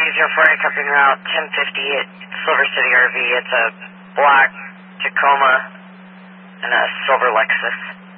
048, copy route 1050 at Silver City RV. It's a black Tacoma and a silver Lexus.